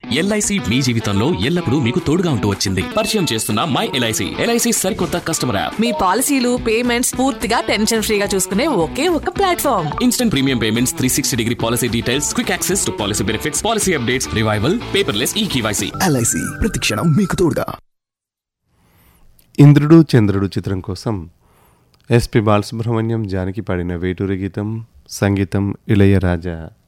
LIC మీ జీవితంలో ఎల్లప్పుడూ మీకు తోడుగా ఉంటూ వచ్చింది. పరిచయం చేస్తున్న మై ఎల్ఐసి. ఎల్ఐసి సరికొత్త కస్టమర్ యాప్. మీ పాలసీలు పేమెంట్స్ పూర్తిగా టెన్షన్ ఫ్రీగా చూసుకునే ఒకే ఒక platform. Instant premium payments, 360-degree policy details, quick access to policy benefits, policy updates, revival, paperless eKYC. LIC ప్రతిక్షణం మీకు తోడుగా. ఇంద్రుడు చంద్రుడు చిత్రం కోసం ఎస్పి బాలసుబ్రహ్మణ్యం, జానకి పాడిన వేటూరి గీతం, సంగీతం ఇళయరాజా.